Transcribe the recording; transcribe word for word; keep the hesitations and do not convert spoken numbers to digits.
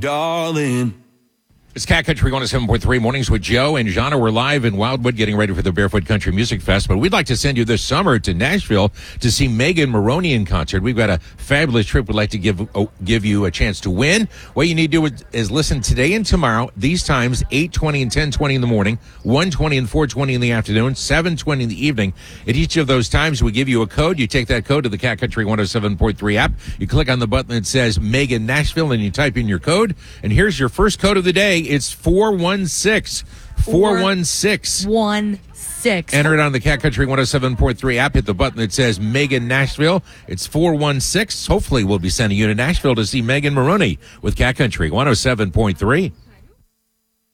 darling. It's Cat Country one oh seven point three Mornings with Joe and Jana. We're live in Wildwood getting ready for the Barefoot Country Music Fest, but we'd like to send you this summer to Nashville to see Megan Moroney in concert. We've got a fabulous trip we'd like to give uh, give you a chance to win. What you need to do is, is listen today and tomorrow, these times, eight twenty and ten twenty in the morning, one twenty and four twenty in the afternoon, seven twenty in the evening. At each of those times, we give you a code. You take that code to the Cat Country one oh seven point three app. You click on the button that says Megan Nashville, and you type in your code. And here's your first code of the day. It's four one six. four one six. One six. Enter it on the Cat Country one oh seven point three app. Hit the button that says Megan Nashville. It's four one six. Hopefully we'll be sending you to Nashville to see Megan Moroney with Cat Country one oh seven point three.